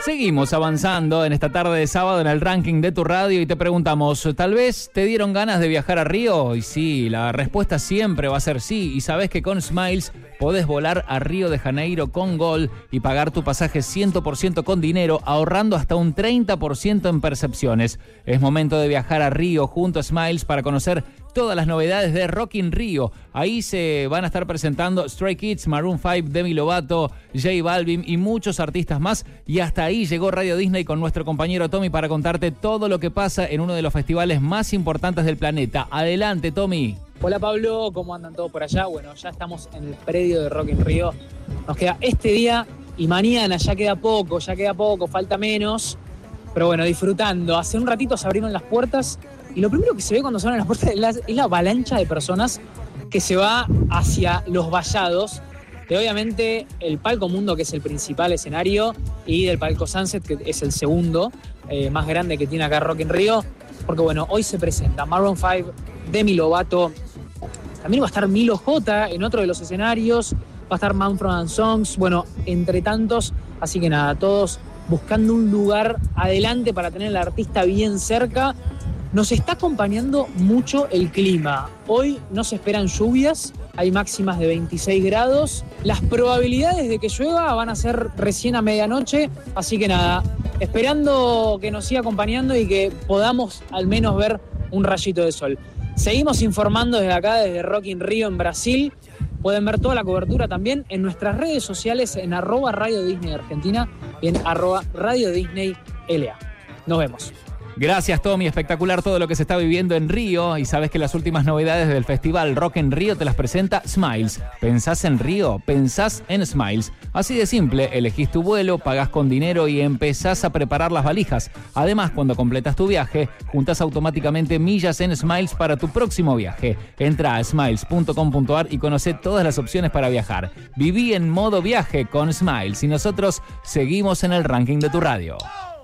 Seguimos avanzando en esta tarde de sábado en el ranking de tu radio y te preguntamos, ¿tal vez te dieron ganas de viajar a Río? Y sí, la respuesta siempre va a ser sí. Y sabes que con Smiles podés volar a Río de Janeiro con Gol y pagar tu pasaje 100% con dinero, ahorrando hasta un 30% en percepciones. Es momento de viajar a Río junto a Smiles para conocer todas las novedades de Rock in Rio. Ahí se van a estar presentando Stray Kids, Maroon 5, Demi Lovato, J Balvin y muchos artistas más. Y hasta ahí llegó Radio Disney con nuestro compañero Tommy para contarte todo lo que pasa en uno de los festivales más importantes del planeta. Adelante, Tommy. Hola Pablo, ¿cómo andan todos por allá? Bueno, ya estamos en el predio de Rock in Rio. Nos queda este día y mañana, ya queda poco, falta menos. Pero bueno, disfrutando. Hace un ratito se abrieron las puertas y lo primero que se ve cuando se abren las puertas es la avalancha de personas que se va hacia los vallados de obviamente el Palco Mundo, que es el principal escenario, y del Palco Sunset, que es el segundo más grande que tiene acá Rock in Rio. Porque bueno, hoy se presenta Maroon 5, Demi Lovato, también va a estar Milo J en otro de los escenarios, va a estar Mumford & Sons, bueno, entre tantos. Así que nada, todos buscando un lugar adelante para tener al artista bien cerca. Nos está acompañando mucho el clima. Hoy no se esperan lluvias, hay máximas de 26 grados. Las probabilidades de que llueva van a ser recién a medianoche, así que nada, esperando que nos siga acompañando y que podamos al menos ver un rayito de sol. Seguimos informando desde acá, desde Rock in Rio en Brasil. Pueden ver toda la cobertura también en nuestras redes sociales en @Radio Disney Argentina y en @Radio Disney LA. Nos vemos. Gracias, Tommy. Espectacular todo lo que se está viviendo en Río. Y sabes que las últimas novedades del festival Rock in Rio te las presenta Smiles. ¿Pensás en Río? Pensás en Smiles. Así de simple, elegís tu vuelo, pagás con dinero y empezás a preparar las valijas. Además, cuando completas tu viaje, juntás automáticamente millas en Smiles para tu próximo viaje. Entra a smiles.com.ar y conoce todas las opciones para viajar. Viví en modo viaje con Smiles y nosotros seguimos en el ranking de tu radio.